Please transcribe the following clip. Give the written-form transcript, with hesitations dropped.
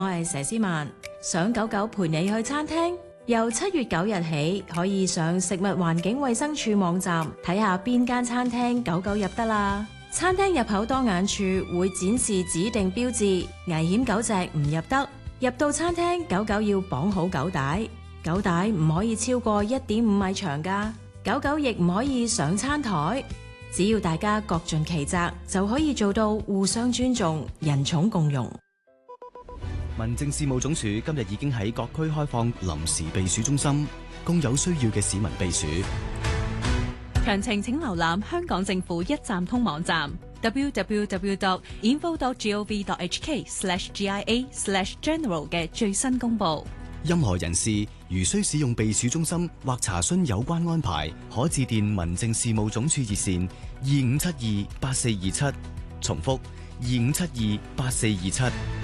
我係佘詩曼，想狗狗陪你去餐廳，由7月9日起可以上食物環境衛生署網站睇下邊間餐廳狗狗入得啦。餐廳入口當眼處會展示指定標誌，危險狗隻唔入得。入到餐廳，狗狗要綁好狗帶，狗帶唔可以超過1.5米長㗎。狗狗亦唔可以上餐台。只要大家各盡其責，就可以做到互相尊重、人寵共融。 民政事務總署今日已經喺各區開放臨時避暑中心，供有需要嘅市民避暑。 詳情請瀏覽香港政府一站通網站 www.info.gov.hk/GIA/general 嘅最新公佈。 任何人士如需使用避暑中心或查詢有關安排，可致電民政事務總署熱線25728427，重複25728427。